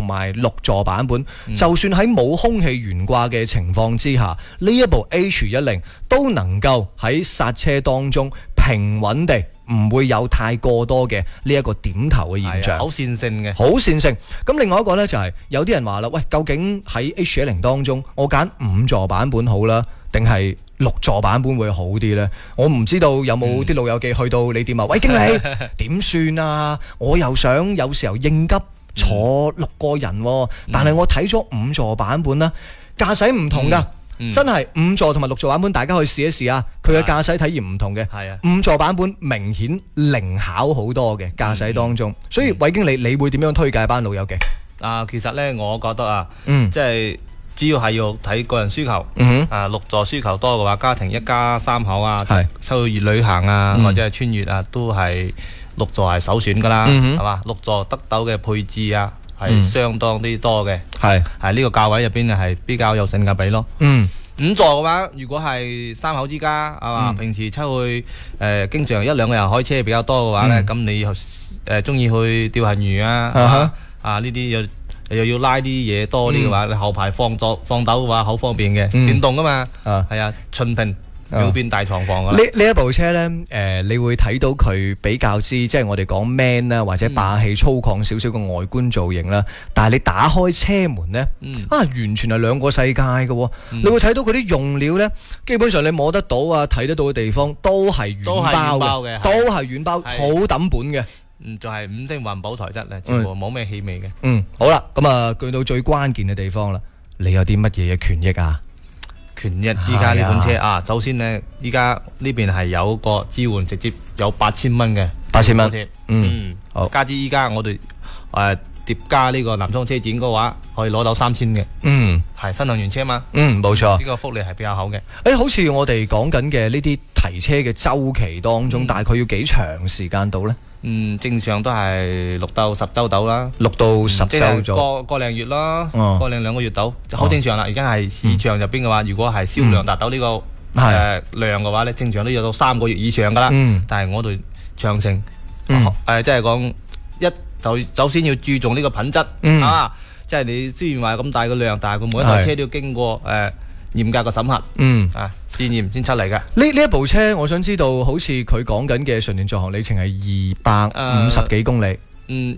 埋6座版本，就算喺冇空氣懸掛嘅情況之下，呢一部 H10 都能夠喺剎車當中平穩地，唔會有太過多嘅呢一個點頭嘅現象， 好線性嘅， 好線性。咁另外一個呢，就係有啲人話啦，喂，究竟喺 H10 當中，我揀5座版本好啦，定係6座版本會好啲呢？我唔知道有冇啲老友記去到你店啊？喂，經理點算啊？我又想有時候應急坐6個人喎，但係我睇咗5座版本啦，駕駛唔同㗎。真係5座同埋6座版本，大家可以試一試啊！佢嘅駕駛體驗唔同嘅，5座版本明顯靈巧好多嘅駕駛當中。所以韋經理，你會點樣推介班老友記？ 其實呢，我覺得啊，即係主要係要睇個人需求。6座需求多嘅話，家庭一家3口啊，出去旅行啊，或者係穿越啊，都係6座係首選噶啦，係嘛？6座得到嘅配置啊，係相當啲多嘅，係呢個價位入邊係比較有性價比咯。5座嘅話，如果係3口之家，係嘛，平時出去經常1-2個人開車比較多嘅話咧，咁你中意去釣行魚啊，呢啲又要拉啲嘢多啲嘅話，你後排放斗嘅話好方便嘅，電動噶嘛，係啊，純平。兩邊大床房呢一部車呢，你會睇到佢比較之即係我哋講 man 啦，或者霸氣粗獷少少嘅外觀造型啦。但係你打開車門呢，完全係兩個世界嘅。你會睇到佢啲用料呢，基本上你摸得到啊、睇得到嘅地方都係軟包嘅，都係軟包，好抌本嘅。 就係5星環保材質咧，全部冇咩氣味嘅。 好啦，咁啊，去到最關鍵嘅地方啦，你有啲乜嘢嘅權益啊？ 權益依家呢款車首先呢，依家呢邊係有個支援，直接有8000蚊嘅 8000蚊。 好，加之依家我哋疊加呢個南昌車展嘅話，可以攞到3000嘅。係新能源車嘛。 冇錯。 呢個福利係比較好嘅。 好似我哋講緊嘅呢啲提車嘅周期當中，大概要幾長時間到呢？ 正常都係6到10週到啦 ，6到10週咗，個零月啦，個零2個月到，好正常啦。而家係市場入邊嘅話，如果係銷量達到呢個量嘅話咧，正常都要到3個月以上噶啦。但係我哋長城即係講首先要注重呢個品質即係你雖然話咁大個量，但係佢每一台車都要經過嚴格嘅審核，試驗先出嚟嘅。 呢一部車，我想知道，好似佢講緊嘅純電續航里程係250幾公里。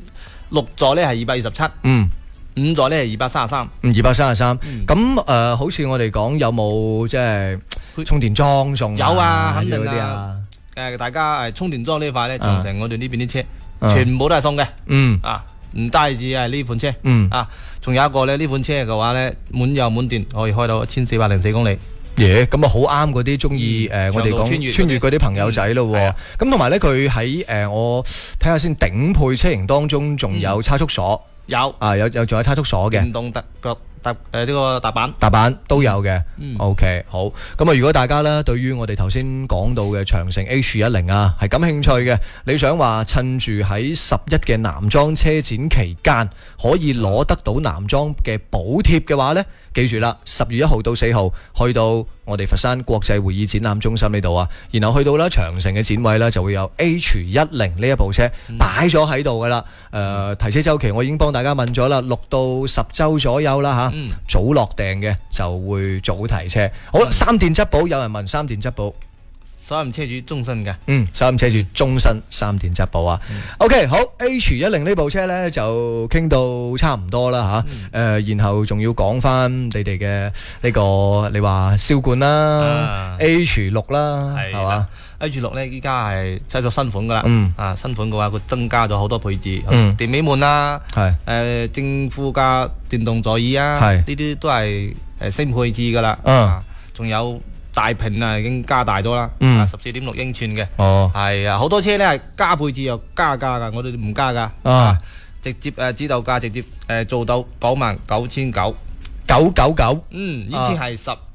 6座呢係227， 5座呢係233。 233。咁好似我哋講有冇即係充電樁送？ 有啊，肯定啊。大家充電樁呢塊呢，長城我哋呢邊啲車全部都係送嘅。唔單止係呢款車，仲有一個咧，呢款車嘅話咧，滿油滿電可以開到1404公里。 咁啊好啱嗰啲中意我哋講穿越嗰啲朋友仔咯。咁同埋咧，佢喺我睇下先，頂配車型當中仲有差速鎖，仲有差速鎖嘅。 電動腳呢個踏板都有嘅。OK， 好。咁啊，如果大家咧對於我哋頭先講到嘅長城 H10係感興趣嘅，你想話趁住喺11嘅男裝車展期間可以攞得到男裝嘅補貼嘅話呢，記住啦，10月1號到4號去到我哋佛山國際會議展覽中心呢度啊，然後去到啦長城嘅展位呢，就會有 H10呢一部車擺咗喺度噶啦。提車周期我已經幫大家問咗啦，6到10週左右啦吓，早落訂嘅就會早提車。好啦，3電質保，有人問3電質保。 首任車主終身嘅， 首任車主終身3電質保啊。OK， 好 ，H10呢部車呢就傾到差唔多啦吓，然後仲要講翻你哋嘅呢個，你話銷冠啦，H6啦，係嘛 ？H6呢依家係出咗新款噶啦，新款嘅話佢增加咗好多配置，電尾門啦，正副駕電動座椅啊，呢啲都係新配置噶啦，仲有。大屏已經加大咗啦，14.6英寸嘅，係好多車呢係加配置又加價噶，我哋唔加噶，直接指導價直接做到99,999，以前係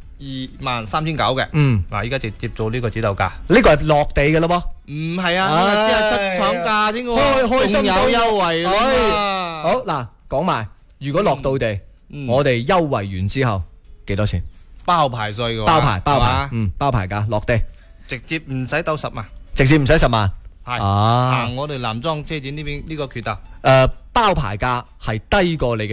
123900嘅，嗱依家直接做呢個指導價， 呢個係落地嘅咯噃， 唔係啊，即係出廠價先喎， 開心有優惠好嗱，講埋，如果落到地，我哋優惠完之後幾多錢？ 包牌稅嘅， 包牌價落地， 直接唔使到10萬， 直接唔使10萬， 行我哋男裝車展呢邊呢個決鬥， 包牌價係低過你嘅。